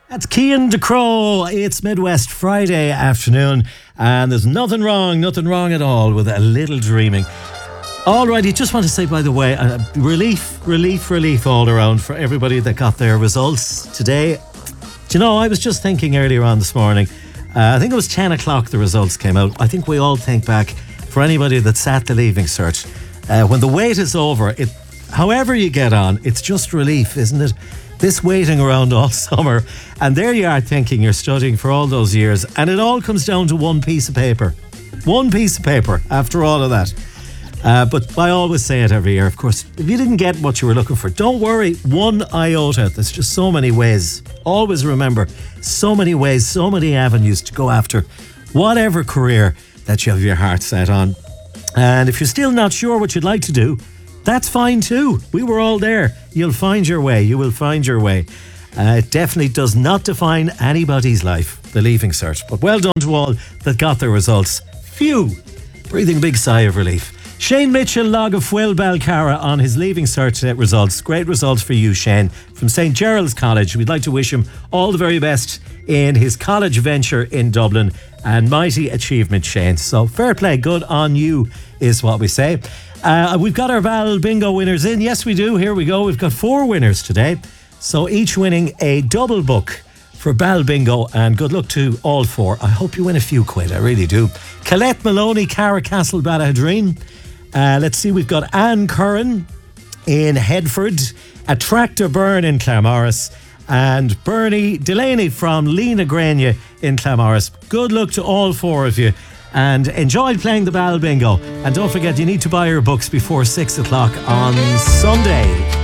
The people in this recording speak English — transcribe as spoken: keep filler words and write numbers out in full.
That's Cian de Crow. It's Midwest Friday afternoon, and there's nothing wrong, nothing wrong at all with a little dreaming. Alrighty, just want to say, by the way, uh, relief, relief, relief all around for everybody that got their results today. Do you know, I was just thinking earlier on this morning, uh, I think it was ten o'clock the results came out. I think we all think back, for anybody that sat the Leaving Cert, uh, when the wait is over, it, however you get on, it's just relief, isn't it? This waiting around all summer, and there you are thinking you're studying for all those years, and it all comes down to one piece of paper. One piece of paper after all of that. Uh, but I always say it every year, of course, if you didn't get what you were looking for, don't worry, one iota. There's just so many ways. Always remember, so many ways, so many avenues to go after whatever career that you have your heart set on. And if you're still not sure what you'd like to do, that's fine too. We were all there. You'll find your way. You will find your way. Uh, it definitely does not define anybody's life, the Leaving Cert. But well done to all that got their results. Phew! Breathing a big sigh of relief. Shane Mitchell, Log of Fuel Balcara on his Leaving Cert results. Great results for you, Shane, from Saint Gerald's College. We'd like to wish him all the very best in his college venture in Dublin, and mighty achievement, Shane. So fair play, good on you is what we say. Uh, we've got our Bal Bingo winners in. Yes, we do. Here we go. We've got four winners today. So each winning a double book for Bal Bingo, and good luck to all four. I hope you win a few quid. I really do. Colette Maloney, Cara Castle, Ballahadreen. Uh, let's see, we've got Anne Curran in Headford, a Tractor Burn in Claremorris, and Bernie Delaney from Lena Grania in Claremorris. Good luck to all four of you, and enjoy playing the Bal Bingo. And don't forget, you need to buy your books before six o'clock on Sunday.